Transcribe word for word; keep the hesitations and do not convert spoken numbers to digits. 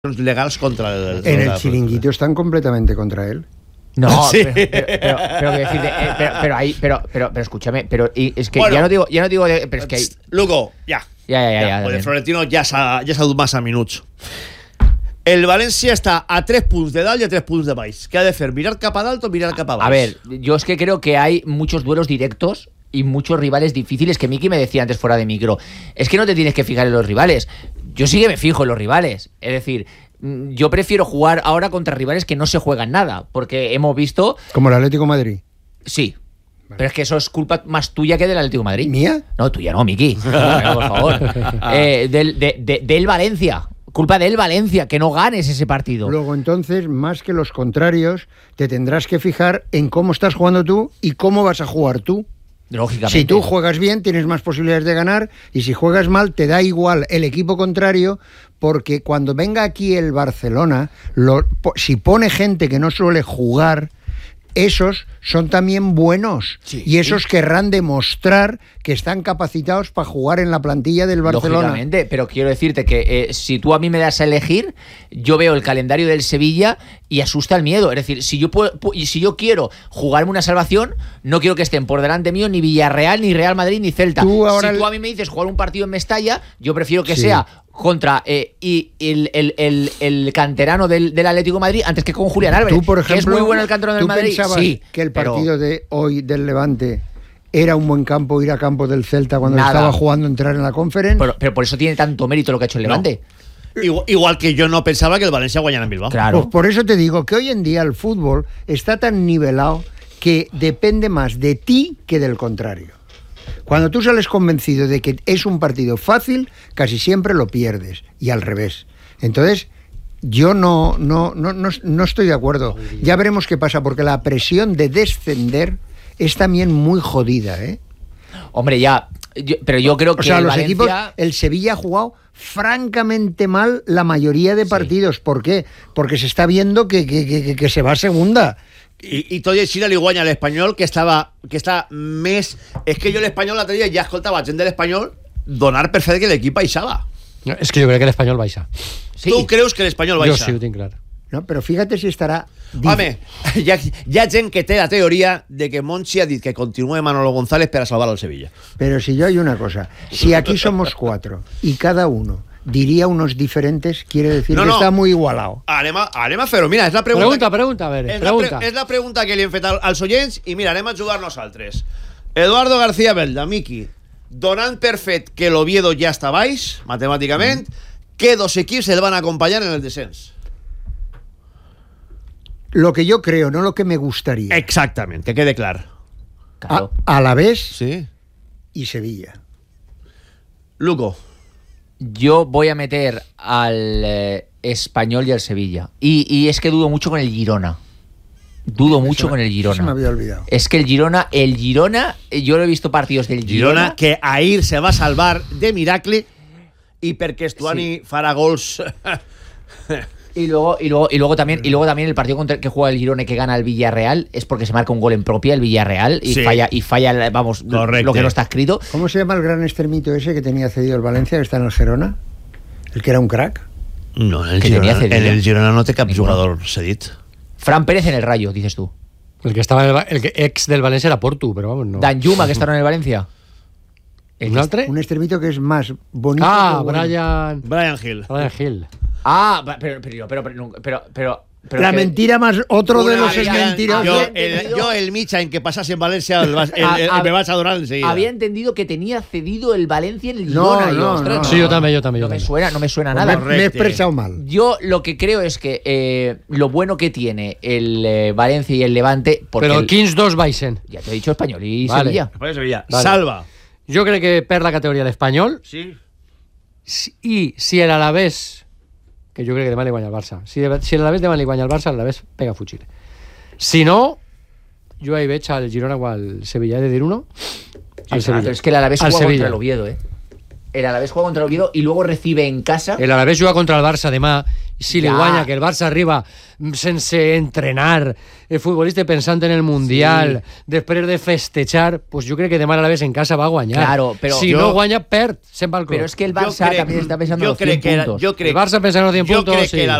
legals contra el... En el chiringuito están completamente contra él. No, sí. pero, pero, pero, pero, decir, eh, pero, pero, ahí, pero, pero, pero escúchame, pero y, es que bueno, ya no digo, ya no digo, de, pero es que hay... Lugo, ja. Ja, ja, ja, ja, ja el Florentino ja s'ha ja s'ha dut massa minuts. El València està a tres punts de dalt y a tres punts de baix. ¿Qué ha de hacer? ¿Mirar cap a dalt o mirar cap a baix? A ver, yo es que creo que hay muchos duelos directos y muchos rivales difíciles, que Miki me decía antes fuera de micro. Es que no te tienes que fijar en los rivales. Yo sí que me fijo en los rivales. Es decir, yo prefiero jugar ahora contra rivales que no se juegan nada, porque hemos visto... Como el Atlético de Madrid. Sí. Vale. Pero es que eso es culpa más tuya que del Atlético de Madrid. ¿Mía? No, tuya no, Miki. No, por favor. Eh, del, de, de, del Valencia. Culpa del Valencia, que no ganes ese partido. Luego, entonces, más que los contrarios, te tendrás que fijar en cómo estás jugando tú y cómo vas a jugar tú. Lógicamente. Si tú juegas bien, tienes más posibilidades de ganar, y si juegas mal, te da igual el equipo contrario, porque cuando venga aquí el Barcelona, lo, si pone gente que no suele jugar, esos son también buenos, sí, y esos sí. querrán demostrar que están capacitados para jugar en la plantilla del Barcelona. Lógicamente, pero quiero decirte que eh, si tú a mí me das a elegir, yo veo el calendario del Sevilla y asusta el miedo. Es decir, si yo puedo, si yo quiero jugarme una salvación, no quiero que estén por delante mío ni Villarreal, ni Real Madrid, ni Celta. Tú ahora si tú a mí me dices jugar un partido en Mestalla, yo prefiero que sí. sea contra eh, y el, el, el, el canterano del, del Atlético de Madrid antes que con Julián Álvarez. Tú, por ejemplo, que es muy bueno el canterano del ¿tú Madrid. Pensabas sí, que el partido pero... de hoy del Levante era un buen campo, ir a campo del Celta cuando Nada. estaba jugando entrar en la Conference? Pero, pero por eso tiene tanto mérito lo que ha hecho el Levante. No. Igual, igual que yo no pensaba que el Valencia guayara en Bilbao. Claro. Pues por eso te digo que hoy en día el fútbol está tan nivelado que depende más de ti que del contrario. Cuando tú sales convencido de que es un partido fácil, casi siempre lo pierdes, y al revés. Entonces, yo no, no, no, no, no estoy de acuerdo. Ya veremos qué pasa, porque la presión de descender es también muy jodida, ¿eh? Hombre, ya, yo, pero yo creo que o sea, el los Valencia... equipos, el Sevilla ha jugado francamente mal la mayoría de partidos. Sí. ¿Por qué? Porque se está viendo que, que, que, que se va a segunda. I, i tot i així li guanya l'Espanyol, que estava que està més... És que jo l'Espanyol l'altre dia ja escoltava gent de l'Espanyol donar per fet que l'equip baixava. No, és que jo crec que l'Espanyol baixa. Sí. Tu creus que l'Espanyol baixa? Jo sí, ho tinc clar. No, però fíjate si estarà... Home, hi ha, hi ha gent que té la teoria de que Monchi ha dit que continúe Manolo González per a salvar al Sevilla. Pero si yo hay una cosa, si aquí somos cuatro y cada uno diría unos diferentes, quiere decir no, que no. está muy igualado. Anem a, anem a fer-ho. Mira, és la pregunta... Pregunta, pregunta, a veure, és pregunta. La pre, és la pregunta que li hem fet als oients i mira, anem a jugar nosaltres. Eduardo García Belda, Miki, donant per fet que l'Oviedo ja està baix, matemàticament, mm. què dos equips el van acompanyar en el descens? Lo que yo creo, no lo que me gustaría. Exactament, que quede clar. Claro. A, Alavés sí. y Sevilla. Lugo. Yo voy a meter al eh, Español y al Sevilla. Y, y es que dudo mucho con el Girona. Dudo eso, mucho con el Girona. Eso me había olvidado. Es que el Girona, el Girona, yo lo he visto partidos del Girona. Girona que ahir se va salvar de miracle y perquè Estuani sí. farà gols... Y luego, y luego, y luego también, y luego también el partido contra que juega el Girona y que gana el Villarreal es porque se marca un gol en propia el Villarreal y sí. falla, y falla, vamos, Correcte. Lo que no está escrito. ¿Cómo se llama el gran extremito ese que tenía cedido el Valencia, que está en el Girona? ¿El que era un crack? No, en el, Girona, en el Girona no té cap Ninguno. Jugador cedit. Fran Pérez en el Rayo, dices tú. El que estaba en el, el que ex del Valencia era Portu, pero vamos, no. Dan Yuma, que estaba en el Valencia. ¿Un altre? Un extremito que es más bonito. Ah, bueno. Brian. Brian Hill. Brian Hill. Ah, pero pero pero pero pero, pero, pero la que... mentira más otro de los mentirosos. Yo el, yo el Micha en que pasase en Valencia el, el, el, el, me vas a adorar enseguida. Había entendido que tenía cedido el Valencia en el no, Girona. No, yo, no, no. Sí, yo también, yo también. No yo me también. suena, no me suena pues nada. Me, me he expresado mal. Yo lo que creo es que eh, lo bueno que tiene el eh, Valencia y el Levante. Pero el, quins dos baixen? Ya te he dicho Español y vale. Sevilla. Español y Sevilla. Vale. Salva. Jo crec que per la categoria l'Espanyol. Sí. I si el Alavés, que jo crec que demà li guanya el Barça, si, si l'Alavés demà li guanya el Barça, l'Alavés pega a fugir. Si no, jo ahí veig al Girona o al Sevilla. He de dir uno al Sevilla. Pero es que el Alavés al juega Sevilla. contra el Oviedo, ¿eh? El Alavés juega contra el Oviedo y luego recibe en casa. El Alavés juga contra el Barça demà si li Ja. guanya, que el Barça arriba sense entrenar, el futbolista pensant en el Mundial, sí. després de festejar, pues jo crec que demà a la vez en casa va a guanyar. Claro, pero si yo- no guanya, perd, se'n va al club. Pero es que el Yo Barça crec- también está pensando en yo los cien crec que era- puntos. yo crec- El Barça pensant en los cien jo puntos, crec sí. que el